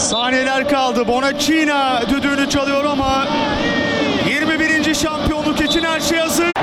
Saniyeler kaldı. Bonacina düdüğünü çalıyor ama 21. şampiyonluk için her şey hazır.